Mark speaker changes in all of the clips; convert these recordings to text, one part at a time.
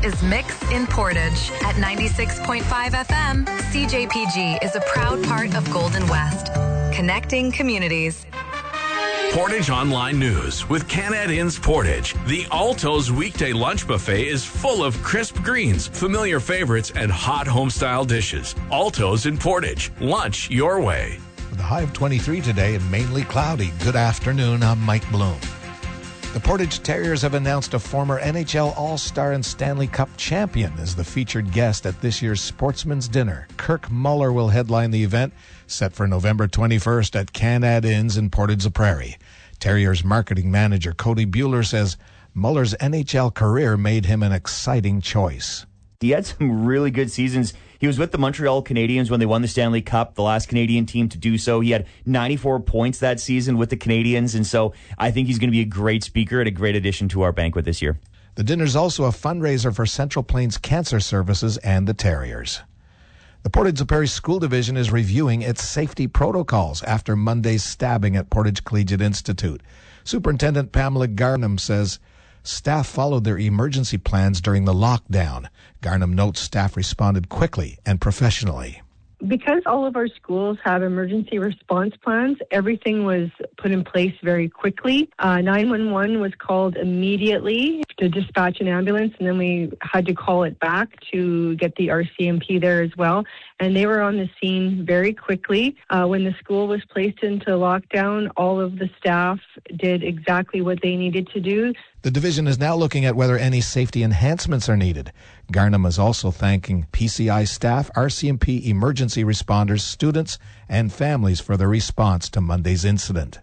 Speaker 1: is Mix in Portage. At 96.5 FM, CJPG is a proud part of Golden West, connecting communities.
Speaker 2: Portage Online News with Canad Inns Portage. The Alto's weekday lunch buffet is full of crisp greens, familiar favorites, and hot home-style dishes. Alto's in Portage. Lunch your way.
Speaker 3: With a high of 23 today and mainly cloudy. Good afternoon, I'm Mike Bloom. The Portage Terriers have announced a former NHL All-Star and Stanley Cup champion as the featured guest at this year's Sportsman's Dinner. Kirk Muller will headline the event, set for November 21st at Canad Inns in Portage-la-Prairie. Terriers marketing manager Cody Bueller says Muller's NHL career made him an exciting choice.
Speaker 4: He had some really good seasons. He was with the Montreal Canadiens when they won the Stanley Cup, the last Canadian team to do so. He had 94 points that season with the Canadiens, and so I think he's going to be a great speaker and a great addition to our banquet this year.
Speaker 3: The dinner's also a fundraiser for Central Plains Cancer Services and the Terriers. The Portage-la-Prairie School Division is reviewing its safety protocols after Monday's stabbing at Portage Collegiate Institute. Superintendent Pamela Garnham says staff followed their emergency plans during the lockdown. Garnham notes staff responded quickly and professionally.
Speaker 5: Because all of our schools have emergency response plans, everything was put in place very quickly. 911 was called immediately to dispatch an ambulance, and then we had to call it back to get the RCMP there as well. And they were on the scene very quickly. When the school was placed into lockdown, all of the staff did exactly what they needed to do.
Speaker 3: The division is now looking at whether any safety enhancements are needed. Garnham is also thanking PCI staff, RCMP emergency responders, students, and families for their response to Monday's incident.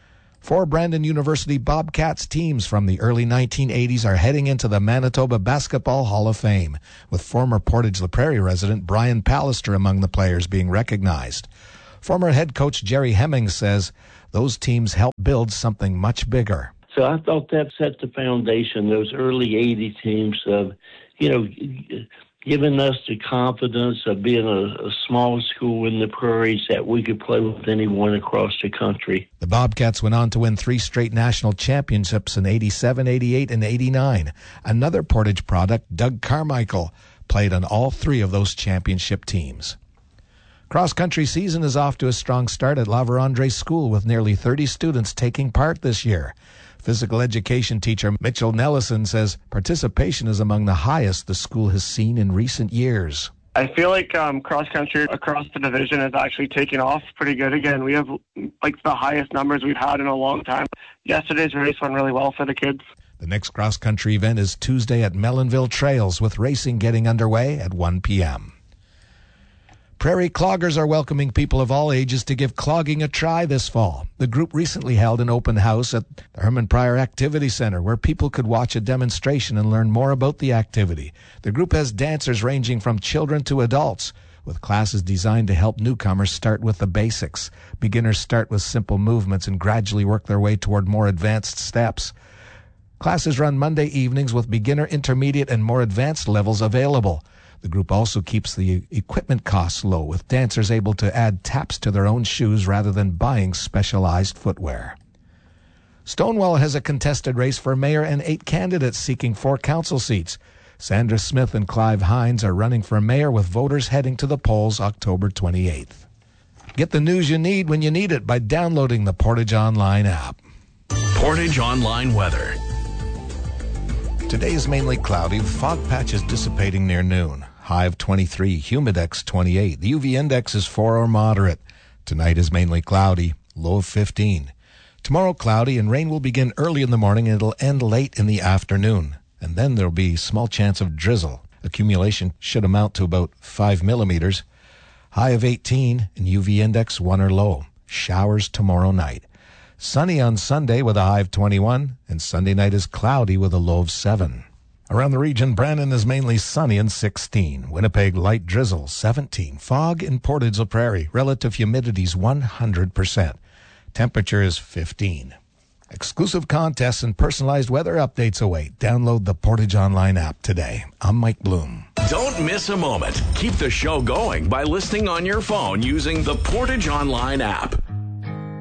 Speaker 3: 4 Brandon University Bobcats teams from the early 1980s are heading into the Manitoba Basketball Hall of Fame, with former Portage-la-Prairie resident Brian Pallister among the players being recognized. Former head coach Jerry Hemmings says those teams helped build something much bigger.
Speaker 6: So I thought that set the foundation, those early 80 teams of, giving us the confidence of being a small school in the prairies that we could play with anyone across the country.
Speaker 3: The Bobcats went on to win 3 straight national championships in 87, 88, and 89. Another Portage product, Doug Carmichael, played on all 3 of those championship teams. Cross-country season is off to a strong start at La Vérendrye School with nearly 30 students taking part this year. Physical education teacher Mitchell Nellison says participation is among the highest the school has seen in recent years.
Speaker 7: I feel like cross-country across the division is actually taking off pretty good again. We have the highest numbers we've had in a long time. Yesterday's race went really well for the kids.
Speaker 3: The next cross-country event is Tuesday at Melonville Trails, with racing getting underway at 1 p.m. Prairie Cloggers are welcoming people of all ages to give clogging a try this fall. The group recently held an open house at the Herman Pryor Activity Center where people could watch a demonstration and learn more about the activity. The group has dancers ranging from children to adults, with classes designed to help newcomers start with the basics. Beginners start with simple movements and gradually work their way toward more advanced steps. Classes run Monday evenings with beginner, intermediate, and more advanced levels available. The group also keeps the equipment costs low, with dancers able to add taps to their own shoes rather than buying specialized footwear. Stonewall has a contested race for mayor and 8 candidates seeking 4 council seats. Sandra Smith and Clive Hines are running for mayor, with voters heading to the polls October 28th. Get the news you need when you need it by downloading the Portage Online app.
Speaker 2: Portage Online weather.
Speaker 3: Today is mainly cloudy, with fog patches dissipating near noon. High of 23, humidex 28. The UV index is 4 or moderate. Tonight is mainly cloudy, low of 15. Tomorrow cloudy, and rain will begin early in the morning and it'll end late in the afternoon. And then there'll be small chance of drizzle. Accumulation should amount to about 5 millimeters. High of 18 and UV index 1 or low. Showers tomorrow night. Sunny on Sunday with a high of 21, and Sunday night is cloudy with a low of 7. Around the region, Brandon is mainly sunny and 16. Winnipeg, light drizzle, 17. Fog in Portage-la-Prairie. Relative humidity is 100%. Temperature is 15. Exclusive contests and personalized weather updates await. Download the Portage Online app today. I'm Mike Bloom.
Speaker 2: Don't miss a moment. Keep the show going by listening on your phone using the Portage Online app.